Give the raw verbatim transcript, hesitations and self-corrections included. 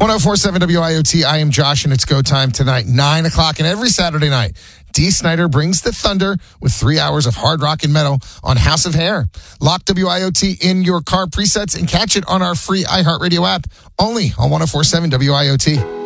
ten forty-seven W I O T, I am Josh, and it's go time tonight, nine o'clock, and every Saturday night, Dee Snider brings the thunder with three hours of hard rock and metal on House of Hair. Lock W I O T in your car presets and catch it on our free iHeartRadio app, only on ten forty-seven W I O T.